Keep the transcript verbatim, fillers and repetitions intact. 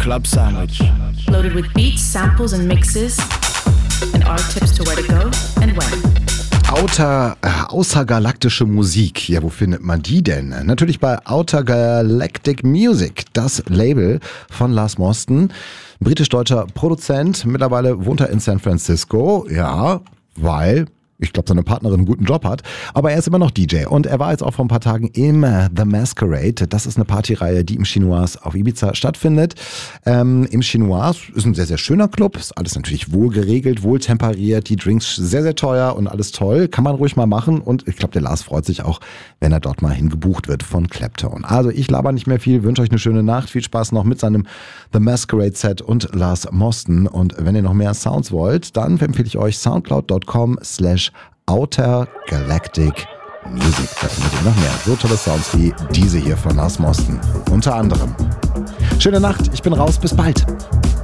club sandwich. Loaded with beats, samples and mixes and our tips to where to go and when. Outer, äh, außergalaktische Musik. Ja, wo findet man die denn? Natürlich bei Outer Galactic Music, das Label von Lars Mostyn. Britisch-deutscher Produzent. Mittlerweile wohnt er in San Francisco. Ja, weil... ich glaube, seine Partnerin einen guten Job hat. Aber er ist immer noch D J. Und er war jetzt auch vor ein paar Tagen im The Masquerade. Das ist eine Partyreihe, die im Chinoise auf Ibiza stattfindet. Ähm, Im Chinoise ist ein sehr, sehr schöner Club. Ist alles natürlich wohl geregelt, wohl temperiert. Die Drinks sehr, sehr teuer und alles toll. Kann man ruhig mal machen. Und ich glaube, der Lars freut sich auch, wenn er dort mal hingebucht wird von Clapton. Also ich laber nicht mehr viel. Wünsche euch eine schöne Nacht. Viel Spaß noch mit seinem The Masquerade Set und Lars Mostyn. Und wenn ihr noch mehr Sounds wollt, dann empfehle ich euch soundcloud.com slash Outer Galactic Music. Da findet ihr noch mehr so tolle Sounds wie diese hier von Lars Mostyn. Unter anderem. Schöne Nacht, ich bin raus, bis bald.